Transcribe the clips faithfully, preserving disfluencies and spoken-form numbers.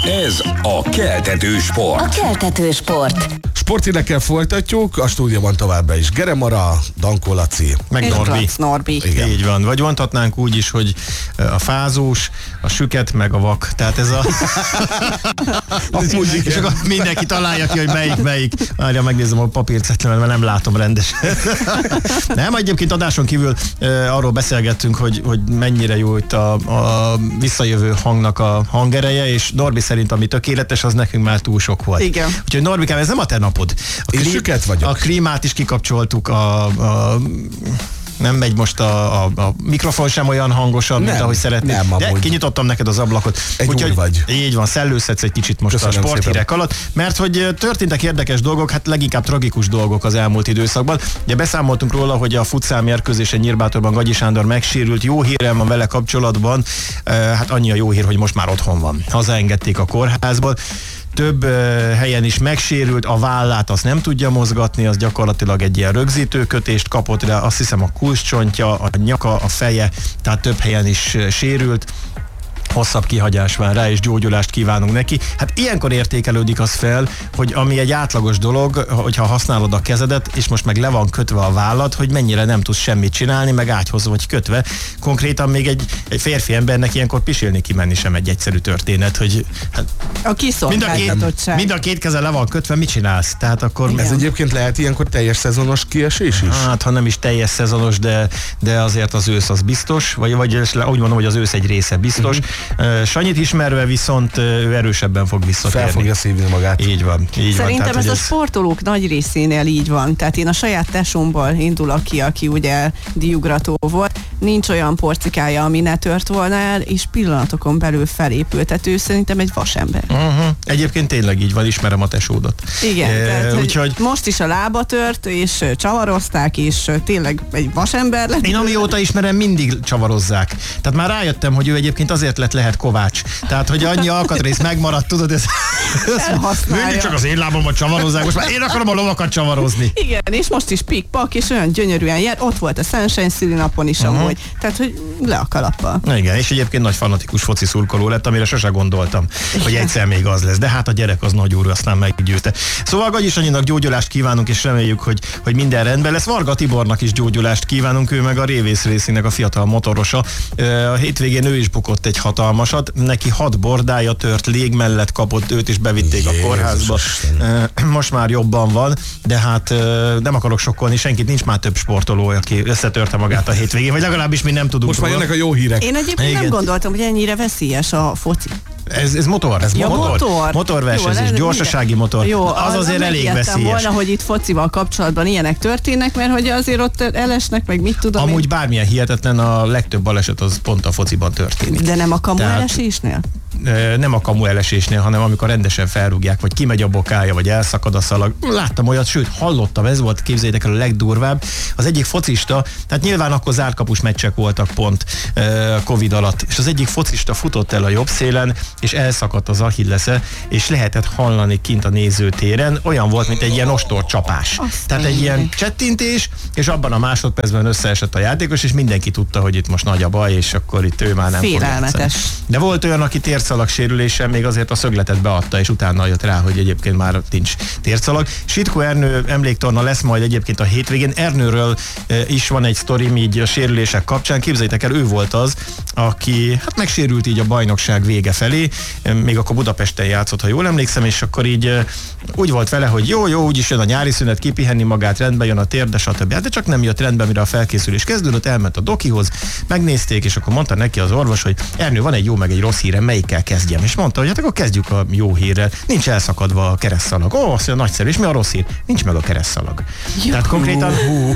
Ez a Keltető Sport. A Keltető Sport. Sporthírekkel folytatjuk, a stúdióban továbbra is Gere Mara, Dankó Laci. Meg Norbi. Norbi. Igen. Így van. Vagy mondhatnánk úgy is, hogy a fázós, a süket, meg a vak. Tehát ez a... és akkor mindenki találja ki, hogy melyik, melyik. Várja, megnézem a papírcetlemet, mert nem látom rendesen. Nem, egyébként adáson kívül uh, arról beszélgettünk, hogy, hogy mennyire jó itt a, a visszajövő hangnak a hangereje, és Norbi szerint, ami tökéletes, az nekünk már túl sok volt. Igen. Úgyhogy Norbikám, ez nem a te napod. A, Én süket vagyok. A klímát is kikapcsoltuk, a, a nem megy most a, a, a mikrofon sem olyan hangosan, nem, mint ahogy szeretnéd. Nem, de kinyitottam neked az ablakot. Egy új vagy. Így van, szellőzhetsz egy kicsit most Köszönöm a sporthírek szépen. alatt, mert hogy történtek érdekes dolgok, hát leginkább tragikus dolgok az elmúlt időszakban. Ugye beszámoltunk róla, hogy a futszál mérkőzésen Nyírbátorban Gagyi Sándor megsérült. Jó hírem van vele kapcsolatban, hát annyi a jó hír, hogy most már otthon van. Hazaengedték a kórházból. Több uh, helyen is megsérült, a vállát azt nem tudja mozgatni, az gyakorlatilag egy ilyen rögzítőkötést kapott rá, azt hiszem a kulcscsontja, a nyaka, a feje, tehát több helyen is uh, sérült. Hosszabb kihagyás vár rá, és gyógyulást kívánunk neki. Hát ilyenkor értékelődik az fel, hogy ami egy átlagos dolog, hogyha használod a kezedet, és most meg le van kötve a vállad, hogy mennyire nem tudsz semmit csinálni, meg ágyhoz vagy kötve. Konkrétan még egy, egy férfi embernek ilyenkor pisilni kimenni sem egy egyszerű történet, hogy hát, a kiszolgáltatottság. Mind a két keze le van kötve, mit csinálsz? Tehát akkor... Igen. Ez egyébként lehet ilyenkor teljes szezonos kiesés is? Hát, ha nem is teljes szezonos, de, de azért az ősz az biztos, vagy, vagy úgy mondom, hogy az ősz egy része biztos. Uh-huh. Uh, Sanyit ismerve viszont uh, ő erősebben fog visszatérni. Fel fogja szívni magát. Így van. Így Szerintem van, tehát, ez a ez... sportolók nagy részénél így van. Tehát én a saját tesómból indulok ki, aki ugye diugrató volt. Nincs olyan porcikája, ami ne tört volna el, és pillanatokon belül felépült. Tehát ő szerintem egy vasember. Uh-huh. Egyébként tényleg így van, ismerem a tesódat. Igen, e, tehát, úgyhogy... most is a lába tört, és csavarozták, és tényleg egy vasember lett. Én amióta ismerem, mindig csavarozzák. Tehát már rájöttem, hogy ő egyébként azért lett lehet Kovács. Tehát, hogy annyi alkatrész megmaradt, tudod, ez... mindig csak az én lábamat csavarozzák, most már én akarom a lovakat csavarozni. Igen, és most is pik-pak, és olyan gyönyörűen jár. Ott volt a Sunshine szülinapon is uh-huh. amúgy. Tehát, hogy le a kalappal. Igen, és egyébként nagy fanatikus foci szurkoló lett, amire sose gondoltam, hogy egyszer még az lesz. De hát a gyerek az nagy úr, aztán meggyőzte. Szóval Gagyi Sanyinak gyógyulást kívánunk, és reméljük, hogy, hogy minden rendben lesz. Varga Tibornak is gyógyulást kívánunk, ő meg a Révész Racingnek a fiatal motorosa. A hétvégén ő is bukott egy hatalmasat, neki hat bordája tört, lég mellett kapott, őt is bevitték Jézus a kórházba. Isten. Most már jobban van, de hát nem akarok sokkolni senkit, nincs már több sportoló, aki összetörte magát a hétvégén, vagy legalábbis mi nem tudunk. Most már jönnek a jó hírek. Én egyébként Igen. nem gondoltam, hogy ennyire veszélyes a foci. Ez, ez motor, ez ja, motor. motor. Motorversenyzés, gyorsasági motor. Jó, az, az azért elég veszélyes. volna, hogy itt focival kapcsolatban ilyenek történnek, mert hogy azért ott elesnek, meg mit tudom. Amúgy én. bármilyen hihetetlen, a legtöbb baleset az pont a fociban történik. De nem a kamu elesésnél? Nem a kamu elesésnél, hanem amikor rendesen felrúgják, vagy kimegy a bokája, vagy elszakad a szalag. Láttam olyat, sőt, hallottam, ez volt, képzeljétek el, a legdurvább. Az egyik focista, tehát nyilván akkor zárkapus meccsek voltak pont Covid alatt, és az egyik focista futott el a jobb szélen, és elszakadt az achillesze, és lehetett hallani kint a nézőtéren, olyan volt, mint egy ilyen ostor csapás. Azt Tehát egy ilyen csettintés, és abban a másodpercben összeesett a játékos, és mindenki tudta, hogy itt most nagy a baj, és akkor itt ő már nem fog játszani. De volt olyan, aki térdszalag sérülésen még azért a szögletet beadta, és utána jött rá, hogy egyébként már nincs térdszalag. Sitko Ernő emléktorna lesz majd egyébként a hétvégén. Ernőről e, is van egy sztorim így a sérülések kapcsán. Képzeljétek el, ő volt az, aki hát megsérült így a bajnokság vége felé, e, még akkor Budapesten játszott, ha jól emlékszem, és akkor így e, úgy volt vele, hogy jó, jó, úgyis jön a nyári szünet, kipihenni magát, rendben jön a térde, stb. De csak nem jött rendben, mire a felkészülés kezdődött, elment a dokihoz, megnézték, és akkor mondta neki az orvos, hogy Ernő, van egy jó meg egy rossz hírem, melyikkel kezdjem? És mondta, hogy hát akkor kezdjük a jó hírrel. Nincs elszakadva a keresztszalag. Ó, azt mondja, nagyszerű, és mi a rossz hír? Nincs meg a keresztszalag. Juhu. Tehát konkrétan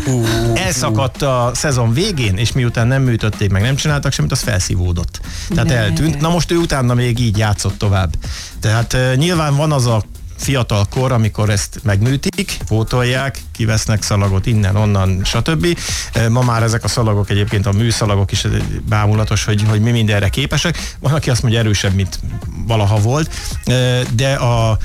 elszakadt a szezon végén, és miután nem műtötték, meg nem csináltak semmit, az felszívódott. Tehát ne. eltűnt. Na most ő utána még így játszott tovább. Tehát uh, nyilván van az a fiatal kor, amikor ezt megműtik, pótolják, kivesznek szalagot innen, onnan, stb. Ma már ezek a szalagok, egyébként a műszalagok is bámulatos, hogy, hogy mi mindenre képesek. Van, aki azt mondja, erősebb, mint valaha volt, de a,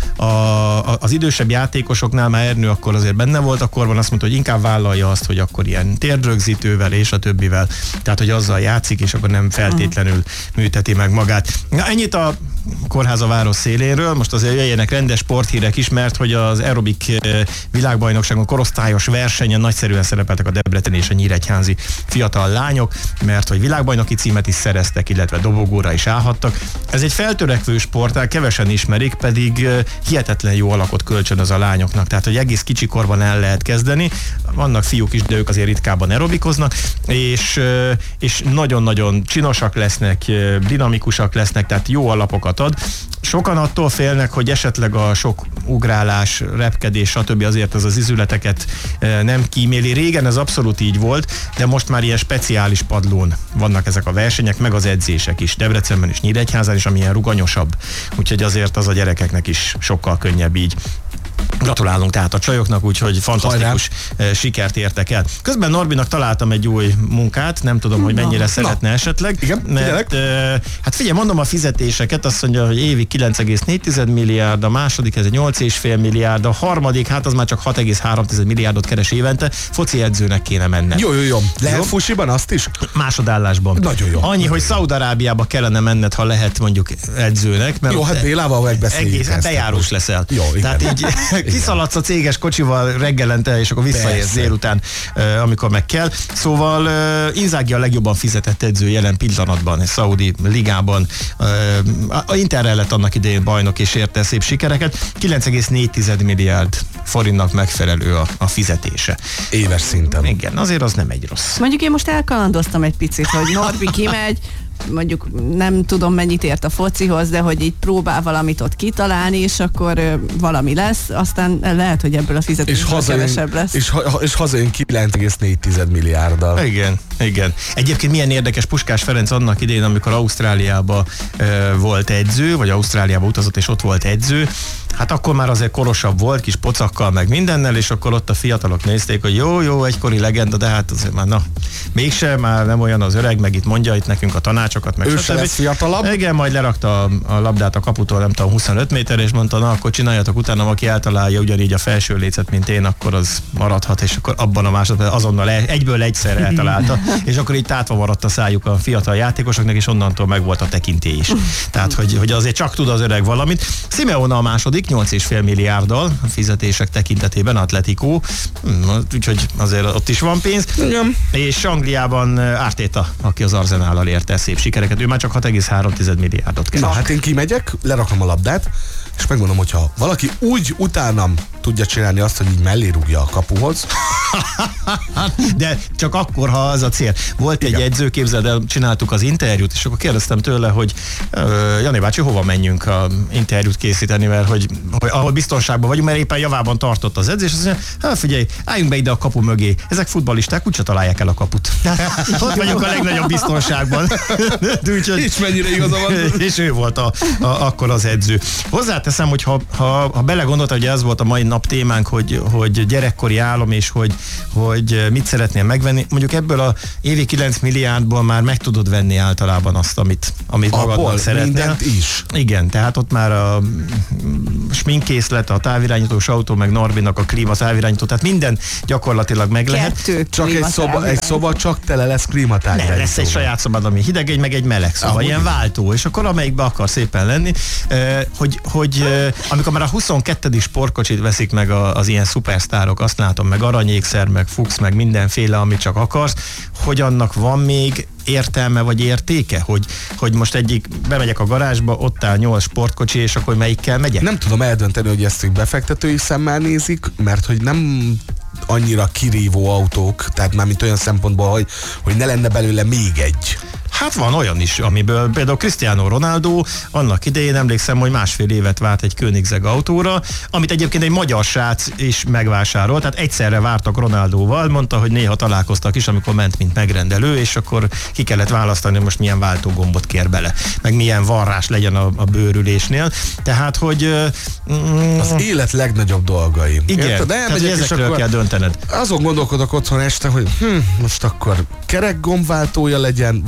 a, az idősebb játékosoknál már Ernő akkor azért benne volt, akkor van azt mondta, hogy inkább vállalja azt, hogy akkor ilyen térdrögzítővel és a többivel, tehát hogy azzal játszik, és akkor nem feltétlenül műteti meg magát. Na, ennyit a kórház a város széléről. Most azért jöjjenek rendes sporthírek is, mert hogy az aerobik világbajnokságon korosztályos versenyen nagyszerűen szerepeltek a debreceni és a nyíregyházi fiatal lányok, mert hogy világbajnoki címet is szereztek, illetve dobogóra is állhattak. Ez egy feltörekvő sportág, kevesen ismerik, pedig hihetetlen jó alakot kölcsönöz a lányoknak, tehát hogy egész kicsi korban el lehet kezdeni. Vannak fiúk is, de ők azért ritkábban aerobikoznak, és, és nagyon-nagyon csinosak lesznek, dinamikusak lesznek, tehát jó alapokat ad. Sokan attól félnek, hogy esetleg a sok ugrálás, repkedés, stb. Azért ez az izületeket nem kíméli. Régen ez abszolút így volt, de most már ilyen speciális padlón vannak ezek a versenyek, meg az edzések is. Debrecenben is, Nyíregyházán is, ami ilyen ruganyosabb. Úgyhogy azért az a gyerekeknek is sokkal könnyebb így. Gratulálunk tehát a csajoknak, úgyhogy fantasztikus Hajrá. sikert értek el. Közben Norbinak találtam egy új munkát, nem tudom, hogy mennyire na, szeretne na. esetleg. Igen, mert, e, hát figyelj, mondom a fizetéseket, azt mondja, hogy évi kilenc egész négy milliárd, a második ez nyolc egész öt milliárd, a harmadik, hát az már csak hat egész három milliárdot keres évente, foci edzőnek kéne mennem. Jó, jó, jó. Lehet fusiban azt is? Másodállásban. Nagyon jó. Annyi, hogy Szaúd-Arábiába kellene menned, ha lehet mondjuk edzőnek. Mert jó, hát Bélával megbeszéljük. Egész, hát bejárós leszel. Jó, tehát így kiszaladsz a céges kocsival reggelente, és akkor visszaérsz délután, amikor meg kell. Szóval Inzaghi a legjobban fizetett edző jelen pillanatban, a szaudi ligában. A Interrel lett annak idején bajnok, és érte szép sikereket. kilenc egész négy milliárd forintnak megfelelő a, a fizetése. Éves szinten. Igen, azért az nem egy rossz. Mondjuk én most elkalandoztam egy picit, hogy Norbi kimegy, mondjuk nem tudom mennyit ért a focihoz, de hogy így próbál valamit ott kitalálni, és akkor ö, valami lesz, aztán lehet, hogy ebből a fizetésből kevesebb lesz. És, ha, és hazajön kilenc egész négy milliárddal. Igen, igen. Egyébként milyen érdekes Puskás Ferenc annak idején, amikor Ausztráliába ö, volt edző, vagy Ausztráliába utazott, és ott volt edző, hát akkor már azért korosabb volt, kis pocakkal, meg mindennel, és akkor ott a fiatalok nézték, hogy jó, jó, egykori legenda, de hát azért már na, mégsem, már nem olyan az öreg, meg itt mondja itt nekünk a tanácsokat, meg ő se lesz fiatalabb. Igen, majd lerakta a, a labdát a kaputól, nem tudom, huszonöt méter, és mondta, na, akkor csináljatok utána, aki eltalálja ugyanígy a felső lécet, mint én, akkor az maradhat, és akkor abban a másodpercben azonnal egyből egyszer eltalálta, és akkor így tátva maradt a szájuk a fiatal játékosoknak, és onnantól meg volt a tekintély is. Tehát, hogy, hogy azért csak tud az öreg valamit. Simeone a második, nyolc egész öt milliárddal a fizetések tekintetében, Atletico, úgyhogy azért ott is van pénz. Igen. És Angliában Arteta, aki az Arsenállal érte szép sikereket, ő már csak hat egész három milliárdot keres. Na hát én kimegyek, lerakom a labdát, és megmondom, hogyha valaki úgy utánam tudja csinálni azt, hogy így mellé rúgja a kapuhoz. De csak akkor, ha az a cél. Volt Igen. egy edző, képzeld el, csináltuk az interjút, és akkor kérdeztem tőle, hogy uh, Jani bácsi, hova menjünk a interjút készíteni, mert hogy, hogy ahol biztonságban vagyunk, mert éppen javában tartott az edzés, és azt mondja, hát figyelj, álljunk be ide a kapu mögé. Ezek futballisták, úgyse találják el a kaput. Ott vagyunk a legnagyobb biztonságban. Úgyhogy, és mennyire igaza van. És ő volt a, a, akkor az edző. Hozzáteszem, hogy ha, ha, ha belegondolta, hogy ez volt a mai nap témánk, hogy, hogy gyerekkori álom, és hogy, hogy mit szeretnél megvenni, mondjuk ebből a évi kilenc milliárdból már meg tudod venni általában azt, amit, amit magadnak szeretnél. Mindent is. Igen, tehát ott már a sminkkészlet, a távirányítós autó, meg Norbinak a klíma távirányító, tehát minden gyakorlatilag meg lehet. Kettő csak egy szoba, egy szoba csak tele lesz klímatávirányító. Nem, lesz egy saját szobád, ami hideg, egy meg egy meleg szoba, ah, ilyen váltó, és akkor amelyikbe akar szépen lenni, eh, hogy, hogy eh, amikor már a huszonkettedik sportkocsit veszik meg a, az ilyen szupersztárok, azt látom, meg aranyékszer, meg Fuchs, meg mindenféle, amit csak akarsz, hogy annak van még értelme vagy értéke, hogy, hogy most egyik bemegyek a garázsba, ott áll nyolc sportkocsi, és akkor melyikkel megyek? Nem tudom eldönteni, hogy ezt egy befektetői szemmel nézik, mert hogy nem annyira kirívó autók, tehát már mint olyan szempontból, hogy, hogy ne lenne belőle még egy. Hát van olyan is, amiből például Cristiano Ronaldo annak idején emlékszem, hogy másfél évet várt egy Koenigsegg autóra, amit egyébként egy magyar srác is megvásárolt, tehát egyszerre vártak Ronaldóval, mondta, hogy néha találkoztak is, amikor ment, mint megrendelő, és akkor ki kellett választani, hogy most milyen váltógombot kér bele, meg milyen varrás legyen a, a bőrülésnél. Tehát, hogy... Mm, az élet legnagyobb dolgai. Igen, Érted? De tehát ezekről kell döntened. Azon gondolkodok otthon este, hogy hm, most akkor kerekgombváltója legyen, vagy szöges.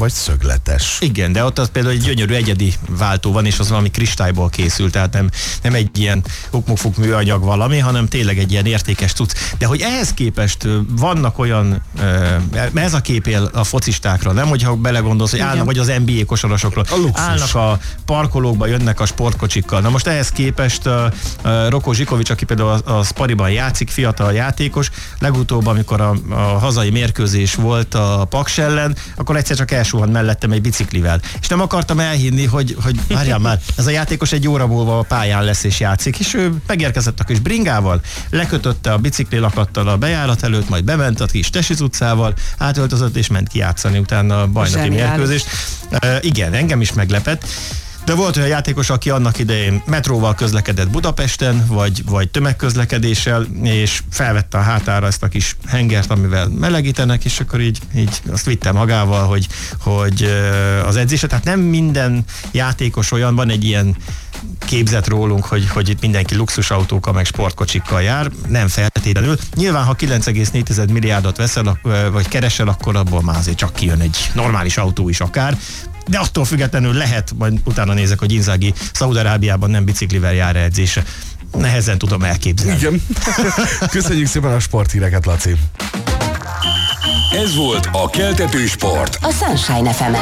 szögletes. Igen, de ott az például egy gyönyörű egyedi váltó van, és az valami kristályból készült, tehát nem, nem egy ilyen hukmukfuk műanyag valami, hanem tényleg egy ilyen értékes cucc. De hogy ehhez képest vannak olyan, ez a kép él a focistákra, nem, hogyha belegondolsz, hogy állnak, vagy az en bé á kosarasokról, a állnak a parkolókba, jönnek a sportkocsikkal. Na most ehhez képest a, a Roko Zsikovics, aki például a, a Spariban játszik, fiatal játékos, legutóbb, amikor a, a hazai mérkőzés volt a Paks ellen, akkor egyszer csak elsuhant mellettem egy biciklivel. És nem akartam elhinni, hogy, hogy várjál már, ez a játékos egy óra múlva a pályán lesz és játszik, és ő megérkezett a kis bringával, lekötötte a bicikli lakattal a bejárat előtt, majd bement a kis Tesiz utcával, átöltözött és ment kijátszani utána a bajnoki mérkőzést. Uh, igen, engem is meglepett. De volt olyan játékos, aki annak idején metróval közlekedett Budapesten, vagy, vagy tömegközlekedéssel, és felvette a hátára ezt a kis hengert, amivel melegítenek, és akkor így, így azt vitte magával, hogy, hogy az edzése. Tehát nem minden játékos olyan, van egy ilyen képzet rólunk, hogy, hogy itt mindenki luxusautókkal meg sportkocsikkal jár, nem feltétlenül. Nyilván, ha kilenc egész négy milliárdot veszel, vagy keresel, akkor abból már azért csak kijön egy normális autó is akár. De attól függetlenül lehet, majd utána nézek, hogy Inzaghi Szaúd-Arábiában nem biciklivel jár edzése. Nehezen tudom elképzelni. Igen. Köszönjük szépen a sporthíreket, Laci. Ez volt a Keltető Sport. A Sunshine ef emen.